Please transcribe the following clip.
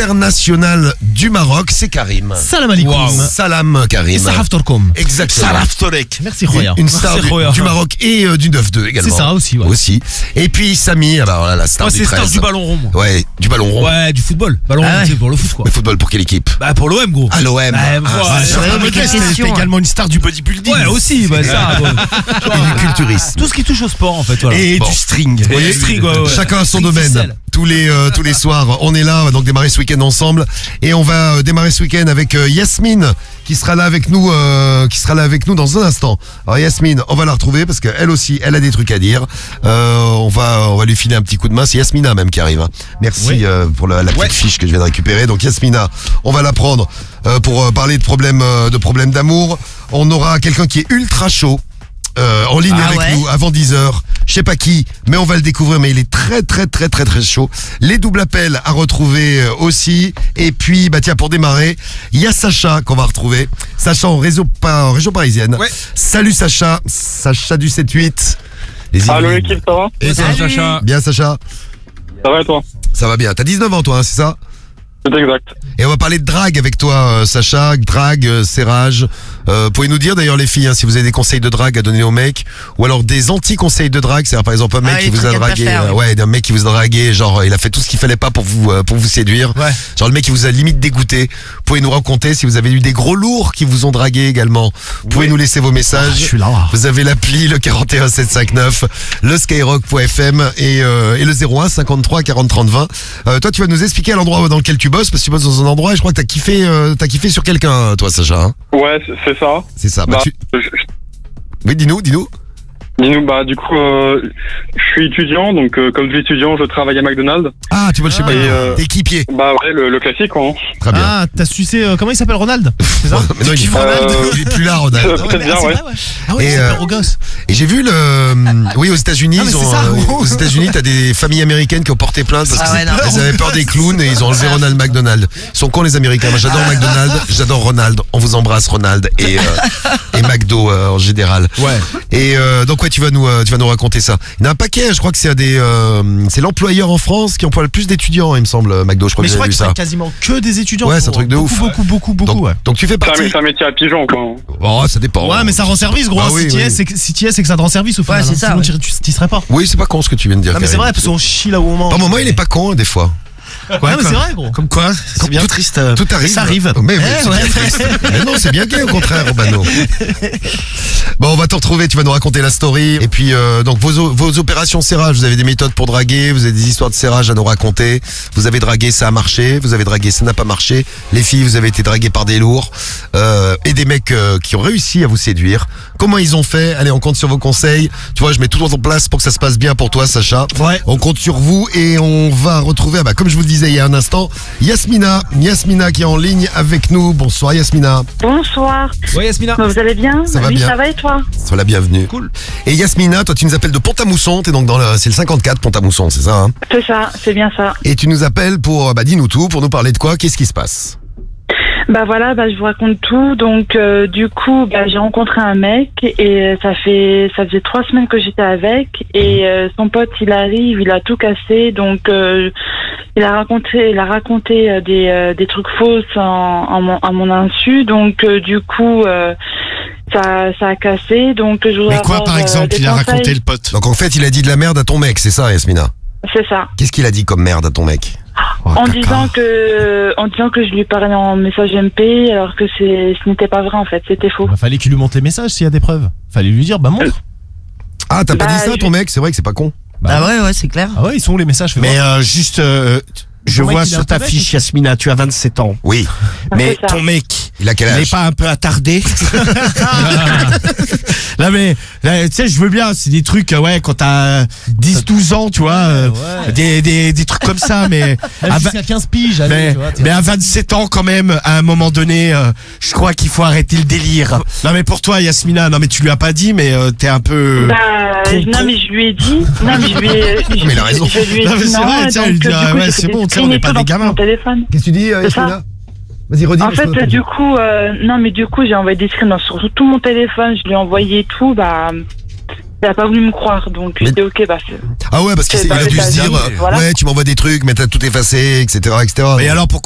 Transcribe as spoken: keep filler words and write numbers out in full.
international du Maroc, c'est Karim. Salam alaikum. Wow. Salam Karim. Saraf Torkom. Exactement. Saraf Torek. Merci Roya. Une star du, du Maroc et euh, du neuf deux également. C'est ça aussi, ouais. Aussi. Et puis Samy, ah bah voilà, la star Moi, du c'est treize. star du ballon rond. Moi. Ouais, du ballon rond. Ouais, du football. Ballon Ah rond, ouais. c'est pour le foot, quoi. Le football pour quelle équipe? Bah, pour l'O M, gros. Ah, l'O M. Bah, Ah, voilà. c'est sûr. Ouais, mais quelle question, également une star du bodybuilding. Ouais, aussi, bah, ça. Ouais. Et du culturisme. Tout ce qui touche au sport, en fait, voilà. Et Bon. du string. Et du string, ouais, ouais. Chacun a son String domaine. ficelle. Tous les euh, tous les soirs, on est là, on va donc démarrer ce week-end ensemble et on va euh, démarrer ce week-end avec euh, Yasmine qui sera là avec nous, euh, qui sera là avec nous dans un instant. Alors Yasmine, on va la retrouver parce qu'elle aussi, elle a des trucs à dire. Euh, on va on va lui filer un petit coup de main. C'est Yasmina même qui arrive. Hein. Merci Oui. euh, pour la, la petite Ouais. fiche que je viens de récupérer. Donc Yasmina, on va la prendre euh, pour euh, parler de problèmes euh, de problèmes d'amour. On aura quelqu'un qui est ultra chaud. Euh, en ligne Ah avec ouais. nous avant dix heures. Je sais pas qui, mais on va le découvrir, mais il est très très très très très chaud. Les doubles appels à retrouver euh, aussi. Et puis, bah tiens, pour démarrer, il y a Sacha qu'on va retrouver. Sacha en réseau, pas, en région parisienne. Ouais. Salut Sacha, Sacha du sept huit. Les Allô Yvelines. l'équipe, ça va? Et toi, Salut. Sacha. Bien Sacha, Ça va et toi? ça va bien. T'as dix-neuf ans toi, hein, c'est ça? C'est exact. Et on va parler de drague avec toi, euh, Sacha. Drague, euh, serrage. Euh, pouvez nous dire d'ailleurs les filles, hein, si vous avez des conseils de drague à donner aux mecs, ou alors des anti-conseils de drague, c'est-à-dire par exemple un mec Ah, qui les vous a trucs à pas dragué, faire, euh, oui. ouais, un mec qui vous a dragué, genre il a fait tout ce qu'il fallait pas pour vous euh, pour vous séduire. Ouais. Genre le mec qui vous a limite dégoûté. Vous pouvez nous raconter si vous avez eu des gros lourds qui vous ont dragué également. Vous pouvez nous laisser vos messages. Ah, je suis là. Vous avez l'appli le quarante et un sept cent cinquante-neuf, le skyrock point f m et, euh, et le zéro un cinquante-trois quarante trente vingt. Euh, toi, tu vas nous expliquer à l'endroit dans lequel tu bosses, parce que tu bosses dans un endroit et je crois que t'as kiffé, euh, t'as kiffé sur quelqu'un, toi, Sacha. Hein Ouais, c'est- c'est ça. c'est ça. Bah, Bah, tu- je- je- Oui, dis-nous, dis-nous. Dis-nous, bah, du coup, euh, je suis étudiant, donc euh, comme je suis étudiant, je travaille à McDonald's. Ah, tu bosses chez Ah. McDo. Et, euh, T'es équipier. Bah ouais, le, le classique, quoi. Hein. Très bien. Ah, t'as sucé. euh, comment il s'appelle, Ronald? C'est ça? Mais non, il, est, Ronald. il est plus là, Ronald. Euh, Ah ouais, Peut-être mais- bien, ah, c'est ouais. vrai, ouais. Ah ouais, Et, c'est euh, super au gosse. Et j'ai vu le, oui, aux États-Unis, Ah, mais ils ont, c'est ça. euh, aux États-Unis, t'as des familles américaines qui ont porté plainte parce Ah ouais, non. qu'ils avaient peur des clowns et ils ont enlevé Ronald McDonald. Ils sont cons les Américains. Moi, j'adore McDonald, j'adore Ronald. On vous embrasse, Ronald et euh, et McDo euh, en général. Ouais. Et euh, donc ouais, tu vas nous, euh, tu vas nous raconter ça. Il y en a un paquet. Je crois que c'est des, euh, c'est l'employeur en France qui emploie le plus d'étudiants, il me semble, McDo. Je crois Mais que je j'avais crois vu que ça. c'est quasiment que des étudiants. Ouais, c'est un truc de beaucoup, ouf. Beaucoup, beaucoup, beaucoup, Donc, ouais. donc tu fais C'est un, partie. c'est un métier à pigeon, quoi. Hein. Oh, ça dépend. Ouais, mais ça rend service, gros. Bah hein. oui, si t'y oui. es, c'est que- si t'y es, c'est que ça te rend service au final. c'est hein. ça, Sinon, ouais. tu- tu t'y serais pas. Oui, c'est pas con ce que tu viens de dire. Non, mais c'est Karim. vrai, parce qu'on chie là où on mange. Par moment, il est pas con, hein, des fois. Ouais, mais c'est vrai, gros. Comme quoi, c'est bien tout- triste. euh, Tout arrive. Ça arrive. Mais, mais Eh, c'est ouais. bien triste. Mais non, c'est bien gay au contraire, Urbano. Bon, on va te retrouver, tu vas nous raconter la story. Et puis, euh, donc, vos, o- vos opérations serrage, vous avez des méthodes pour draguer, vous avez des histoires de serrage à nous raconter. Vous avez dragué, ça a marché. Vous avez dragué, ça n'a pas marché. Les filles, vous avez été draguées par des lourds. Euh, et des mecs euh, qui ont réussi à vous séduire. Comment ils ont fait? Allez, on compte sur vos conseils. Tu vois, je mets tout en place pour que ça se passe bien pour toi, Sacha. Ouais. On compte sur vous et on va retrouver, ah bah, comme je vous le disais il y a un instant, Yasmina. Yasmina qui est en ligne avec nous. Bonsoir Yasmina. Bonsoir, Ouais, Yasmina. vous allez bien? Ça va Oui, bien. ça va et toi? Sois la bienvenue. Cool. Et Yasmina, toi tu nous appelles de Pont-à-Mousson, t'es donc dans le, c'est le cinquante-quatre Pont-à-Mousson, c'est ça hein? C'est ça, c'est bien ça. Et tu nous appelles pour, bah dis-nous tout, pour nous parler de quoi? Qu'est-ce qui se passe? Bah voilà, bah je vous raconte tout. Donc euh, du coup, bah, j'ai rencontré un mec et euh, ça fait ça faisait trois semaines que j'étais avec et euh, son pote il arrive, il a tout cassé. Donc euh, il a raconté, il a raconté euh, des euh, des trucs fausses en, en mon, à mon insu. Donc euh, du coup. Euh, Ça, ça a cassé, donc je voudrais Mais quoi, avoir, par euh, exemple, des il a conseils. raconté le pote. Donc en fait il a dit de la merde à ton mec, c'est ça Yasmina? C'est ça. Qu'est-ce qu'il a dit comme merde à ton mec? Oh, En caca. disant que, en disant que je lui parlais en message M P, alors que c'est, ce n'était pas vrai en fait, c'était faux. Bah, fallait qu'il lui montre les messages s'il y a des preuves. Fallait lui dire, bah montre. Ah t'as pas Bah, dit ça à ton je- mec? C'est vrai que c'est pas con. Bah, Ah ouais, ouais, c'est clair. Ah ouais, ils sont où les messages? Fais Mais voir. euh, juste, euh, je Ton mec, vois il est sur ta orthodoxe fiche, Yasmina, tu as vingt-sept ans. Oui. Mais C'est ça. ton mec, Il a quel il âge? n'est pas un peu attardé? Là, mais, là, tu sais, je veux bien, c'est des trucs, euh, ouais, quand t'as dix douze ans, tu vois, euh, Ouais. des, des, des trucs comme ça, mais, Même à, jusqu'à quinze piges, allez, mais, tu vois, t'es- mais à vingt-sept ans, quand même, à un moment donné, euh, je crois qu'il faut arrêter le délire. Non, mais pour toi, Yasmina, non, mais tu lui as pas dit, mais euh, t'es un peu... Bah, con, non con. mais je lui ai dit, non mais je lui ai, Mais il a raison. je lui ai Non, mais dit c'est non, vrai, et tiens, donc, il dit, du ah coup, ouais, j'ai c'est fait bon, des tu sais, on n'est pas screens et des tout dans gamins. mon téléphone. Qu'est-ce que tu dis euh, C'est ça. Yasmina? Vas-y redis. En parce que- fait, du coup, euh, non mais du coup, j'ai envoyé des screens sur tout mon téléphone, je lui ai envoyé tout, bah, il a pas voulu me croire, donc Mais- j'ai dit ok, bah, c'est- Ah ouais parce qu'il C'est a dans dû se l'état dire, d'âme, euh, voilà. ouais tu m'envoies des trucs mais t'as tout effacé, et cetera, et cetera. Mais alors, pourquoi